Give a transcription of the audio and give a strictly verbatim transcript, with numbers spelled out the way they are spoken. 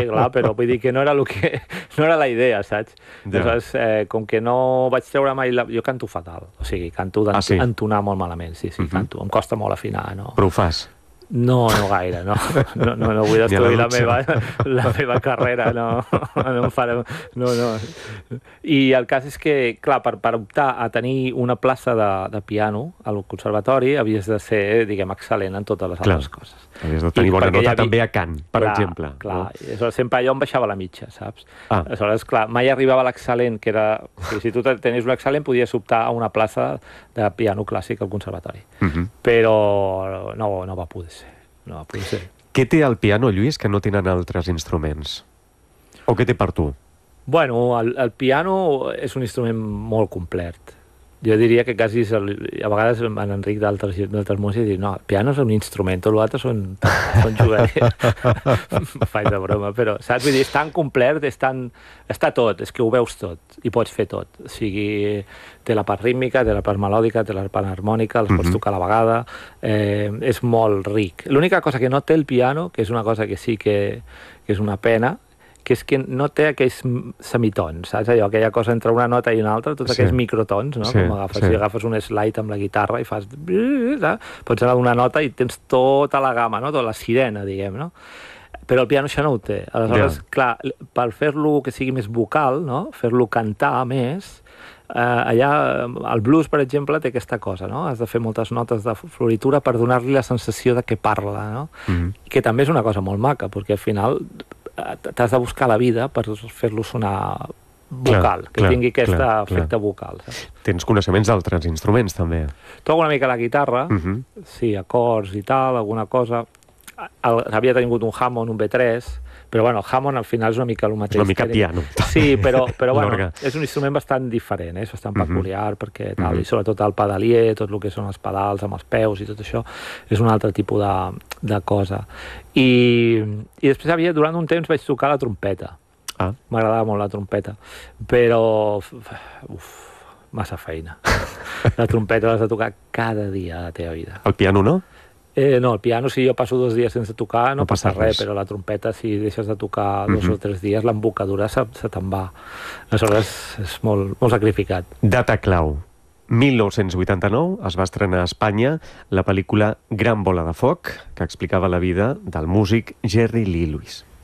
clar, però vull dir que no era, lo que, no era la idea, saps? Ja. Aleshores, eh, com que no vaig treure mai... La... Jo canto fatal, o sigui, canto Ah, sí? d'entonar molt malament, sí, sí, Mhm. canto. Em costa molt afinar, no? Però ho fas. No, no gaire, no. No, no, no vull Ni a la destruir la dutxa. meva, la meva carrera, no. No em faré... No, no. I el cas és que, clar, per, per optar a tenir una plaça de, de piano al conservatori havies de ser, diguem, excel·lent en totes les Clar. altres coses. Havies de tenir I bona perquè nota hi havia- també a cant, per clar, exemple. Clar, no? I aleshores sempre jo em baixava la mitja, saps? Ah. Aleshores, clar, mai arribava l'excel·lent, que era... O sigui, si tu tenies un excel·lent, podies optar a una plaça de piano clàssic al conservatori. Mhm. Però no, no va poder ser. No va poder ser. Què té el piano, Lluís, que no tenen altres instruments? O què té per tu? Bueno, el, el piano és un instrument molt complet. Jo diria que quasi és el, a vegades en Enric d'altres d'altres músics diu, no, el piano és un instrument, tot l'altre són, són joguetes. Faig de broma, però saps? Vull dir, és tan complet, és tan... està tot, és que ho veus tot i pots fer tot. O sigui, té la part rítmica, té la part melòdica, té la part harmònica, les pots Mhm. tocar a la vegada, eh, és molt ric. L'única cosa que no té el piano, que és una cosa que sí que, que és una pena, que és que no té aquells semitons, saps? Allò, aquella cosa entre una nota i una altra, tots Sí. aquells microtons, no? Sí, Com agafes, sí. si agafes un slide amb la guitarra i fas... Saps? Pots anar d'una nota i tens tota la gamma, no? Tota la sirena, diguem, no? Però el piano això no ho té. Aleshores, Ja. clar, per fer-lo que sigui més vocal, no? Fer-lo cantar més, eh, allà, el blues, per exemple, té aquesta cosa, no? Has de fer moltes notes de floritura per donar-li la sensació de que parla, no? Mhm. Que també és una cosa molt maca, perquè al final eh, t'has de buscar la vida per fer-lo sonar vocal, Clar, que clar, tingui aquest clar, efecte clar. vocal. Saps? Tens coneixements d'altres instruments, també. Toco una mica la guitarra, Mhm. sí, acords i tal, alguna cosa. El, havia tingut un Hammond, un B tres, però bueno, el Hammond al final és una mica el mateix. És una mica que- piano. Sí, però, però bueno, L'orgue. és un instrument bastant diferent, eh? És bastant Mhm. peculiar, perquè tal, Mhm. i sobretot el pedalier, tot el que són els pedals amb els peus i tot això, és un altre tipus de, de cosa. I, I després havia, durant un temps vaig tocar la trompeta. Ah, M'agradava molt la trompeta, però uf, massa feina. La trompeta l'has de tocar cada dia de la teva vida. el piano no? Eh, no, el piano, si jo passo dos dies sense tocar, no, No passa passa res, res. però la trompeta, si deixes de tocar dos Mhm. o tres dies, l'embocadura se, se te'n va. Aleshores, és molt, molt sacrificat. Data clau. mil nou-cents vuitanta-nou es va estrenar a Espanya la pel·lícula Gran bola de foc, que explicava la vida del músic Jerry Lee Lewis.